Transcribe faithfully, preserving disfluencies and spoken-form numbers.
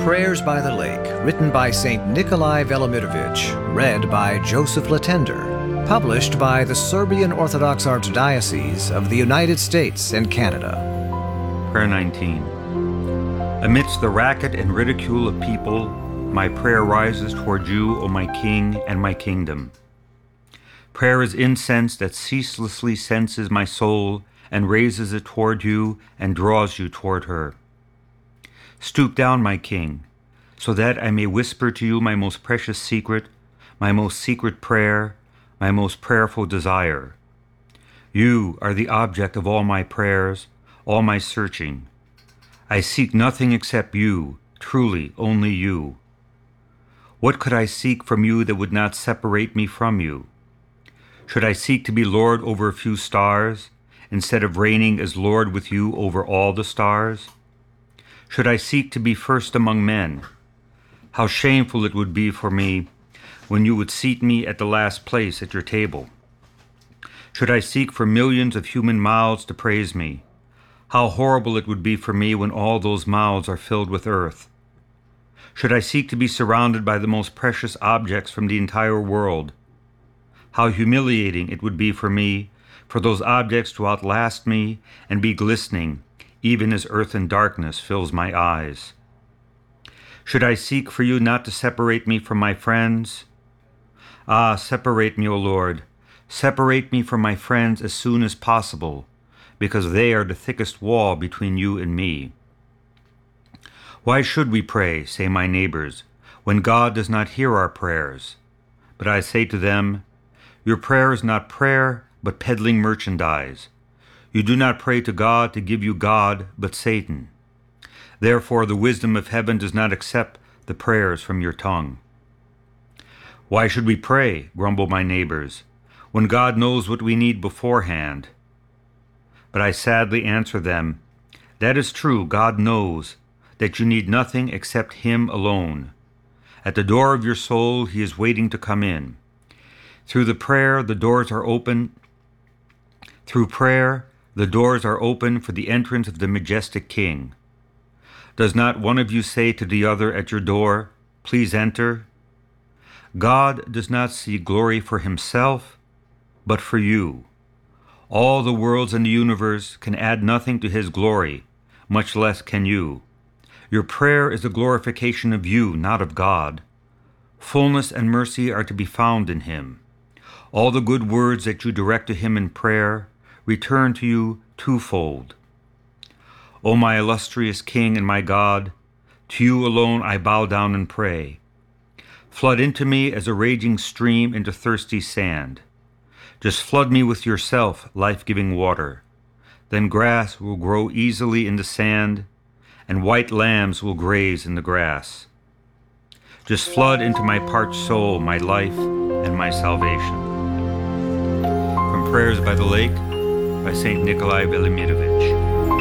Prayers by the Lake, written by Saint Nikolai Velimirovich, read by Joseph Latender, published by the Serbian Orthodox Archdiocese of the United States and Canada. Prayer nineteen. Amidst the racket and ridicule of people, my prayer rises toward you, O my King and my kingdom. Prayer is incense that ceaselessly senses my soul and raises it toward you and draws you toward her. Stoop down, my King, so that I may whisper to you my most precious secret, my most secret prayer, my most prayerful desire. You are the object of all my prayers, all my searching. I seek nothing except you, truly only you. What could I seek from you that would not separate me from you? Should I seek to be Lord over a few stars, instead of reigning as Lord with you over all the stars? Should I seek to be first among men? How shameful it would be for me when you would seat me at the last place at your table. Should I seek for millions of human mouths to praise me? How horrible it would be for me when all those mouths are filled with earth. Should I seek to be surrounded by the most precious objects from the entire world? How humiliating it would be for me for those objects to outlast me and be glistening, even as earth and darkness fills my eyes. Should I seek for you not to separate me from my friends? Ah, separate me, O Lord. Separate me from my friends as soon as possible, because they are the thickest wall between you and me. Why should we pray, say my neighbors, when God does not hear our prayers? But I say to them, your prayer is not prayer, but peddling merchandise. You do not pray to God to give you God, but Satan. Therefore, the wisdom of heaven does not accept the prayers from your tongue. Why should we pray, grumble my neighbors, when God knows what we need beforehand? But I sadly answer them, that is true, God knows that you need nothing except Him alone. At the door of your soul, He is waiting to come in. Through the prayer, the doors are open. Through prayer, the doors are open for the entrance of the majestic King. Does not one of you say to the other at your door, please enter? God does not seek glory for Himself, but for you. All the worlds in the universe can add nothing to His glory, much less can you. Your prayer is a glorification of you, not of God. Fullness and mercy are to be found in Him. All the good words that you direct to Him in prayer return to you twofold. O my illustrious King and my God, to you alone I bow down and pray. Flood into me as a raging stream into thirsty sand. Just flood me with yourself, life-giving water. Then grass will grow easily in the sand, and white lambs will graze in the grass. Just flood into my parched soul my life and my salvation. From Prayers by the Lake, by Saint Nikolai Velimirovich.